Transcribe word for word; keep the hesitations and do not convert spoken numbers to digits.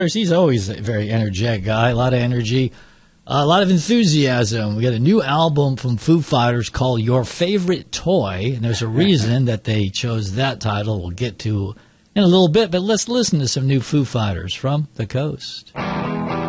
He's always a very energetic guy, a lot of energy, a lot of enthusiasm. We got a new album from Foo Fighters called Your Favorite Toy, and there's a reason that they chose that title we'll get to in a little bit, but let's listen to some new Foo Fighters from the coast.